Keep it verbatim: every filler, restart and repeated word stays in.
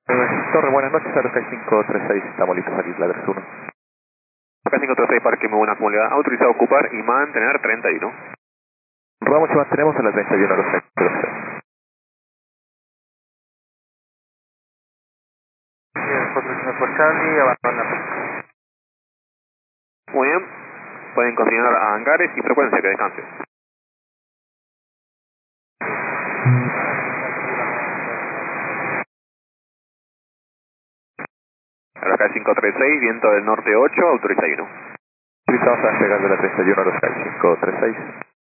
Eh, Torre, buenas noches, Aerosky cinco tres seis, estamos listos aquí, Ladder uno. Acá cinco tres seis, parque muy buena comunidad, autorizado a ocupar y mantener treinta y uno. Rodamos y mantenemos en la treinta y uno Aerosky cero seis. cuatro por Charlie, abandona. Muy bien, pueden continuar a hangares y frecuencia, que descanse. Acá cinco tres seis, viento del norte ocho, autorizado uno. Autorizados a despegar de la treinta y uno Aerosky cinco tres seis.